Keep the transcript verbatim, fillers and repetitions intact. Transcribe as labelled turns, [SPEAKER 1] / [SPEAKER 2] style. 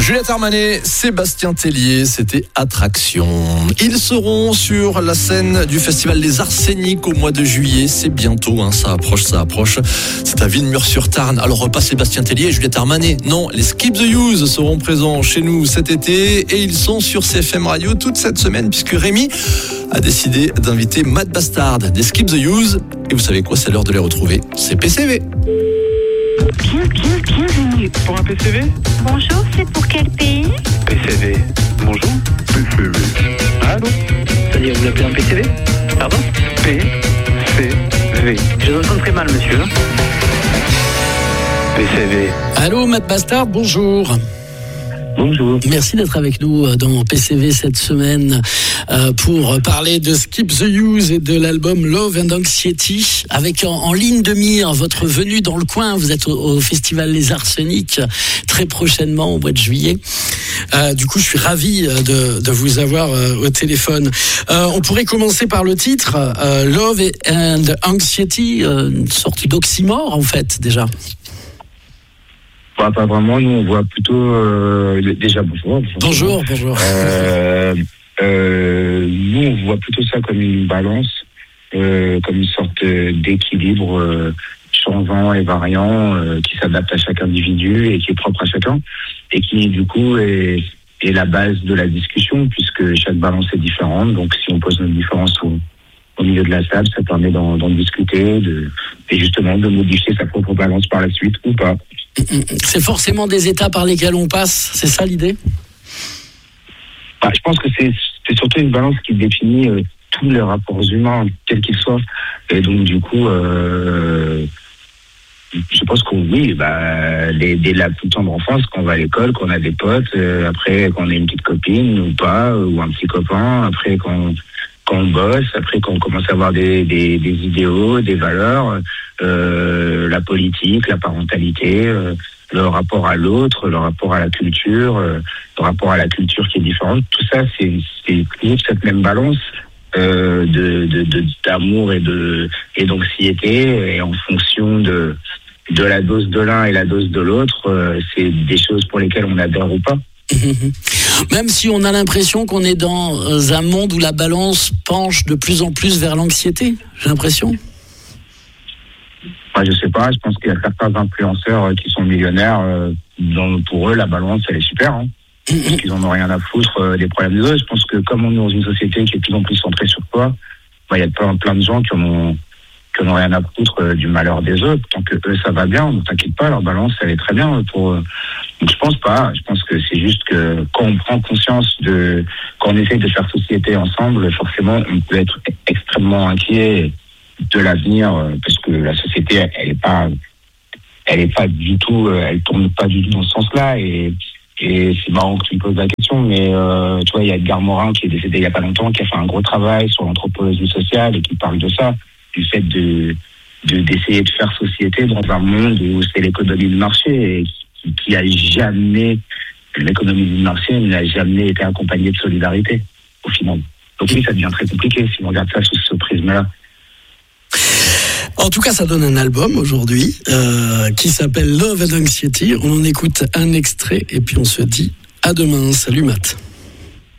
[SPEAKER 1] Juliette Armanet, Sébastien Tellier, c'était Attraction. Ils seront sur la scène du Festival des Arséniques au mois de juillet. C'est bientôt, hein, ça approche, ça approche. C'est à Villemur-sur-Tarn. Alors pas Sébastien Tellier et Juliette Armanet. Non, les Skip the Use seront présents chez nous cet été et ils sont sur C F M Radio toute cette semaine puisque Rémi a décidé d'inviter Matt Bastard des Skip the Use. Et vous savez quoi, c'est l'heure de les retrouver. C'est P C V.
[SPEAKER 2] Bien, bien, bienvenue.
[SPEAKER 3] Pour un P C V ?
[SPEAKER 2] Bonjour, c'est pour quel pays ?
[SPEAKER 3] P C V. Bonjour. P C V. Allô ?
[SPEAKER 4] C'est-à-dire, vous l'appelez un P C V ? Pardon ?
[SPEAKER 3] P C V.
[SPEAKER 4] Je vous entends très mal, monsieur.
[SPEAKER 3] P C V.
[SPEAKER 5] Allô, Matt Bastard, bonjour.
[SPEAKER 4] Bonjour.
[SPEAKER 5] Merci d'être avec nous dans P C V cette semaine euh, pour parler de Skip the Use et de l'album Love and Anxiety. Avec en, en ligne de mire votre venue dans le coin. Vous êtes au, au Festival Les Arseniques très prochainement au mois de juillet. Euh, du coup, je suis ravi de, de vous avoir euh, au téléphone. Euh, on pourrait commencer par le titre euh, Love and Anxiety, euh, une sorte d'oxymore en fait déjà.
[SPEAKER 6] Pas, pas vraiment, nous on voit plutôt euh, déjà bonjour.
[SPEAKER 5] Bonjour, bonjour.
[SPEAKER 6] Euh, euh, nous on voit plutôt ça comme une balance, euh, comme une sorte d'équilibre euh, changeant et variant euh, qui s'adapte à chaque individu et qui est propre à chacun et qui du coup est, est la base de la discussion puisque chaque balance est différente. Donc si on pose notre différence au, au milieu de la table, ça permet d'en, d'en discuter de, et justement de modifier sa propre balance par la suite ou pas.
[SPEAKER 5] C'est forcément des états par lesquels on passe, c'est ça l'idée ?
[SPEAKER 6] Bah, je pense que c'est, c'est surtout une balance qui définit euh, tous les rapports humains, quels qu'ils soient. Et donc du coup, euh, je pense qu'on oui, bah, dès, dès la plus tendre enfance, quand on va à l'école, qu'on a des potes, euh, après qu'on a une petite copine ou pas, ou un petit copain, après qu'on quand on bosse, après quand on commence à avoir des, des, des idéaux, des valeurs, euh, la politique, la parentalité, euh, le rapport à l'autre, le rapport à la culture, euh, le rapport à la culture qui est différente, tout ça c'est, c'est toujours cette même balance euh, de, de, de, d'amour et, de, et d'anxiété, et en fonction de, de la dose de l'un et la dose de l'autre, euh, c'est des choses pour lesquelles on adhère ou pas.
[SPEAKER 5] Même si on a l'impression qu'on est dans un monde où la balance penche de plus en plus vers l'anxiété, j'ai l'impression.
[SPEAKER 6] Enfin, je sais pas, je pense qu'il y a certains influenceurs qui sont millionnaires, euh, dont pour eux la balance elle est super, hein, parce qu'ils en ont rien à foutre euh, des problèmes des autres. Je pense que comme on est dans une société qui est de plus en plus centrée sur soi, bah, il y a plein, plein de gens qui en ont qui n'ont rien à foutre euh, du malheur des autres. Tant que eux ça va bien, ne t'inquiète pas, leur balance elle est très bien pour eux. Donc je pense pas, je pense que c'est juste que quand on prend conscience de, quand on essaye de faire société ensemble, forcément on peut être extrêmement inquiet de l'avenir parce que la société elle est pas, elle est pas du tout, elle tourne pas du tout dans ce sens-là et et c'est marrant que tu me poses la question, mais euh, tu vois, il y a Edgar Morin qui est décédé il y a pas longtemps, qui a fait un gros travail sur l'anthropologie sociale et qui parle de ça, du fait de, de d'essayer de faire société dans un monde où c'est l'économie de marché et qui, qui a jamais, l'économie du marché n'a jamais été accompagnée de solidarité au final. Donc oui, ça devient très compliqué si on regarde ça sous ce prisme-là.
[SPEAKER 5] En tout cas, ça donne un album aujourd'hui euh, qui s'appelle Love and Anxiety. On en écoute un extrait et puis on se dit à demain. Salut Matt.